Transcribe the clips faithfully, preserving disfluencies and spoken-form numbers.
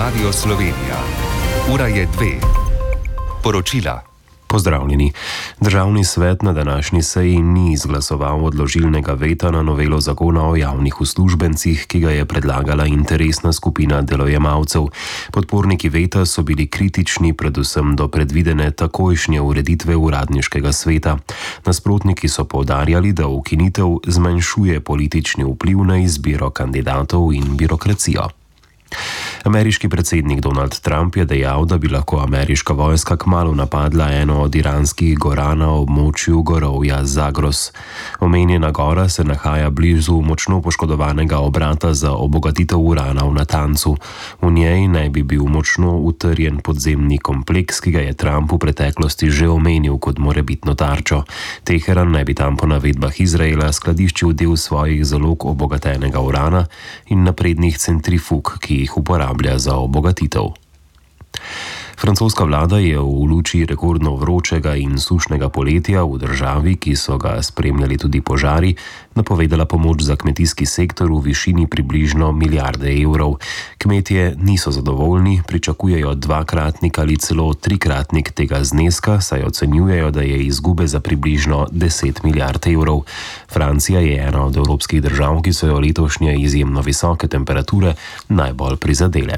Radio Slovenija. Ura je dve. Poročila. Pozdravljeni. Državni svet na današnji seji ni izglasoval odložilnega veta na novelo zakona o javnih uslužbencih, ki ga je predlagala interesna skupina delojemalcev. Podporniki veta so bili kritični predvsem do predvidene takojšnje ureditve uradniškega sveta. Nasprotniki so poudarjali, da ukinitev zmanjšuje politični vpliv na izbiro kandidatov in birokracijo. Ameriški predsednik Donald Trump je dejal, da bi lahko ameriška vojska kmalu napadla eno od iranskih gora na območju gorovja Zagros. Omenjena gora se nahaja blizu močno poškodovanega obrata za obogatitev urana v Natancu. V njej naj bi bil močno utrjen podzemni kompleks, ki ga je Trump v preteklosti že omenil kot morebitno tarčo. Teheran naj bi tam po navedbah Izraela skladiščil del svojih zalog obogatenega urana in naprednih centrifug, ki jih uporablja za obogatitev. Francoska vlada je v luči rekordno vročega in sušnega poletja v državi, ki so ga spremljali tudi požari, napovedala pomoč za kmetijski sektor v višini približno milijarde evrov. Kmetje niso zadovoljni, pričakujejo dvakratnik ali celo trikratnik tega zneska, saj ocenjujejo, da je izgube za približno deset milijard evrov. Francija je ena od evropskih držav, ki so jo letošnje izjemno visoke temperature najbolj prizadele.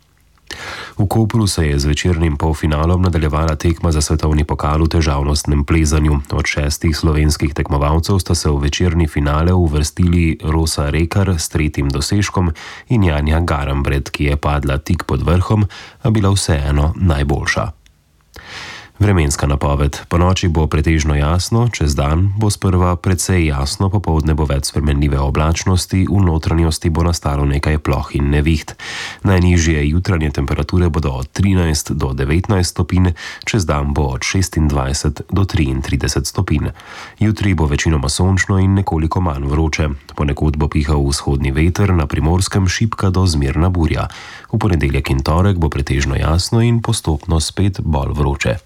V Kopru se je z večernim polfinalom nadaljevala tekma za svetovni pokal v težavnostnem plezanju. Od šestih slovenskih tekmovalcev sta se v večerni finale uvrstili Rosa Rekar s tretjim dosežkom in Janja Garambred, ki je padla tik pod vrhom, a bila vseeno najboljša. Vremenska napoved. Ponoči bo pretežno jasno, čez dan bo sprva precej jasno, popoldne bo več spremenljive oblačnosti, v notranjosti bo nastalo nekaj ploh in neviht. Najnižje jutranje temperature bodo od trinajst do devetnajst stopinj, čez dan bo od šestindvajset do triintrideset stopinj. Jutri bo večinoma sončno in nekoliko manj vroče. Ponekod bo pihal vzhodni veter, na Primorskem šibka do zmerna burja. V ponedeljek in torek bo pretežno jasno in postopno spet bolj vroče.